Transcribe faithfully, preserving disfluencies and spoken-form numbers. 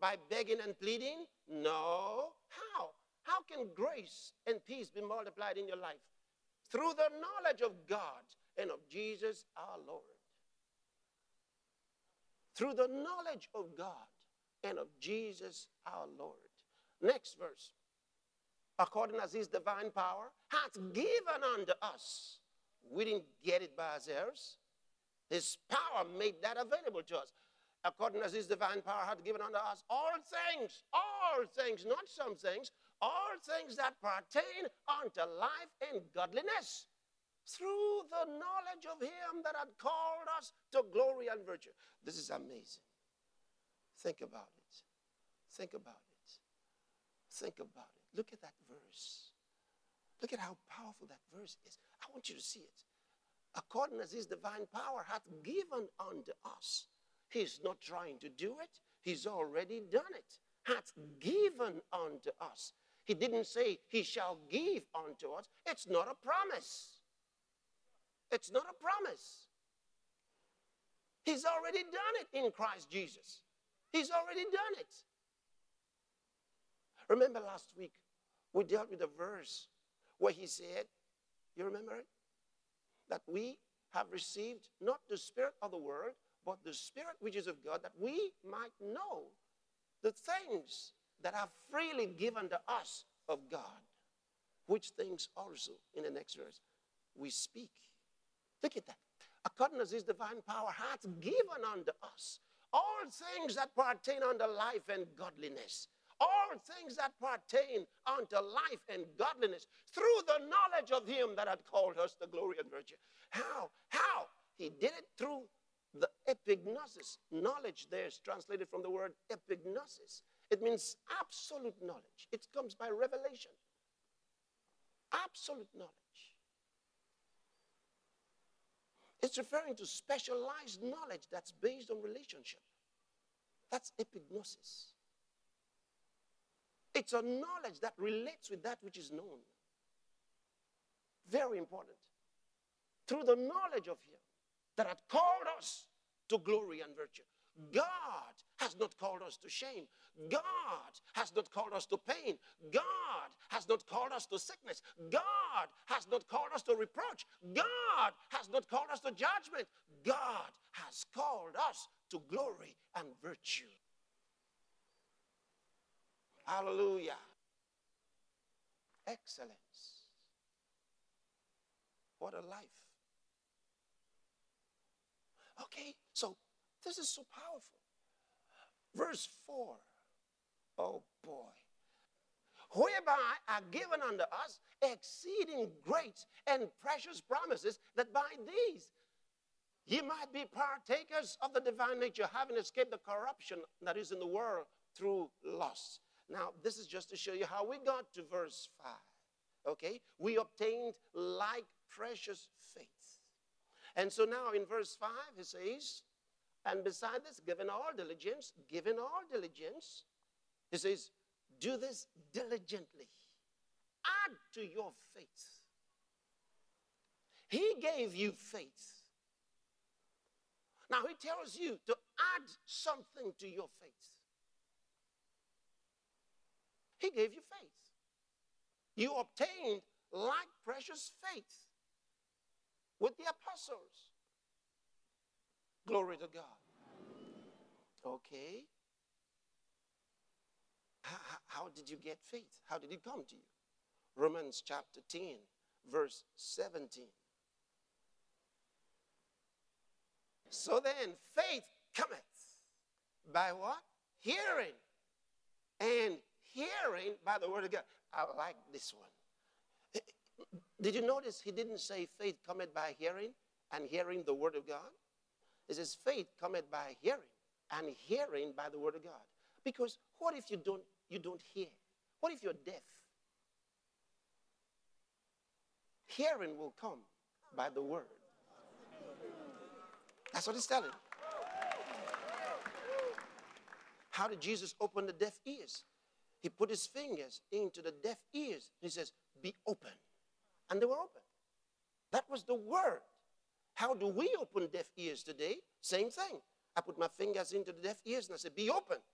By begging and pleading? No. How? How can grace and peace be multiplied in your life? Through the knowledge of God and of Jesus our Lord. Through the knowledge of God and of Jesus our Lord. Next verse. According as his divine power hath given unto us. We didn't get it by ourselves. His power made that available to us. According as his divine power hath given unto us all things, all things, not some things, all things that pertain unto life and godliness, through the knowledge of him that had called us to glory and virtue. This is amazing. Think about it. Think about it. Think about it. Look at that verse. Look at how powerful that verse is. I want you to see it. According as his divine power hath given unto us. He's not trying to do it. He's already done it. Hath given unto us. He didn't say he shall give unto us. It's not a promise. It's not a promise. He's already done it in Christ Jesus. He's already done it. Remember last week, we dealt with a verse where he said, you remember it? That we have received not the spirit of the world, but the Spirit which is of God, that we might know the things that are freely given to us of God, which things also, in the next verse, we speak. Look at that. According as his divine power hath given unto us all things that pertain unto life and godliness, all things that pertain unto life and godliness, through the knowledge of him that had called us to glory and virtue. How? How? He did it through the epignosis. Knowledge there is translated from the word epignosis. It means absolute knowledge. It comes by revelation. Absolute knowledge. It's referring to specialized knowledge that's based on relationship. That's epignosis. It's a knowledge that relates with that which is known. Very important. Through the knowledge of him that had called us to glory and virtue. God has not called us to shame. God has not called us to pain. God has not called us to sickness. God has not called us to reproach. God has not called us to judgment. God has called us to glory and virtue. Hallelujah. Excellence. What a life. Okay, so this is so powerful. Verse four. Oh boy. Whereby are given unto us exceeding great and precious promises, that by these ye might be partakers of the divine nature, having escaped the corruption that is in the world through lust. Now, this is just to show you how we got to verse five. Okay? We obtained like precious faith. And so now in verse five, he says, and beside this, given all diligence, given all diligence, he says, do this diligently. Add to your faith. He gave you faith. Now he tells you to add something to your faith. He gave you faith. You obtained like precious faith with the apostles. Glory to God. Okay. How, how did you get faith? How did it come to you? Romans chapter ten, verse seventeen. So then, faith cometh by what? Hearing. And hearing by the word of God. I like this one. Did you notice he didn't say faith cometh by hearing and hearing the word of God? It says faith cometh by hearing and hearing by the word of God. Because what if you don't, you don't hear? What if you're deaf? Hearing will come by the word. That's what he's telling. How did Jesus open the deaf ears? He put his fingers into the deaf ears. He says, be open. And they were open. That was the word. How do we open deaf ears today? Same thing. I put my fingers into the deaf ears and I said, be open.